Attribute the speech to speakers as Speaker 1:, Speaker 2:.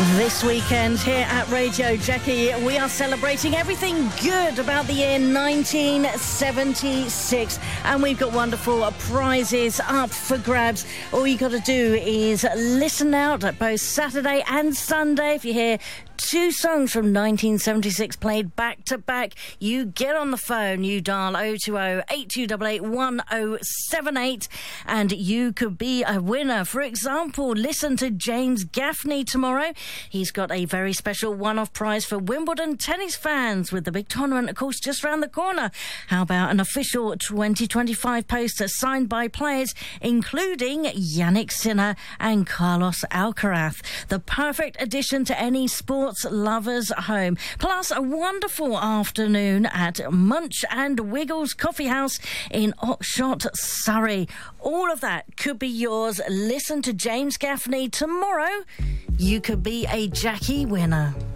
Speaker 1: This weekend here at Radio Jackie, we are celebrating everything good about the year 1976, and we've got wonderful prizes up for grabs. All you got to do is listen out at both Saturday and Sunday. If you hear two songs from 1976 played back to back, you get on the phone, you dial 020-8288-1078, and you could be a winner. For example, listen to James Gaffney tomorrow. He's got a very special one-off prize for Wimbledon tennis fans, with the big tournament, of course, just round the corner. How about an official 2025 poster signed by players including Yannick Sinner and Carlos Alcaraz? The perfect addition to any sports lovers' home. Plus a wonderful afternoon at Munch and Wiggles Coffee House in Oxshott, Surrey. All of that could be yours. Listen to James Gaffney tomorrow. You could be a Jackie winner.